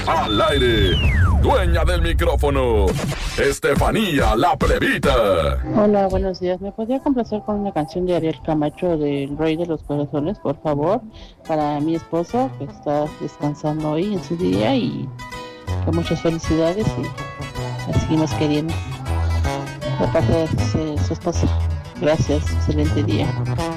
Al aire, dueña del micrófono, Estefanía la Plebita. Hola, buenos días. ¿Me podría complacer con una canción de Ariel Camacho del Rey de los Corazones, por favor? Para mi esposo, que está descansando hoy en su día y con muchas felicidades y la seguimos queriendo. De parte de su esposo. Gracias, excelente día.